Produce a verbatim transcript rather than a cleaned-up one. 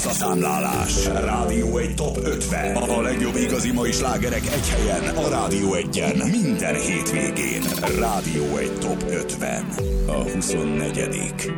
Visszaszámlálás. Rádió egy top ötven. A legjobb igazi mai slágerek egy helyen. A Rádió egyen. Minden hétvégén. Rádió egy top ötven. A huszonnegyedik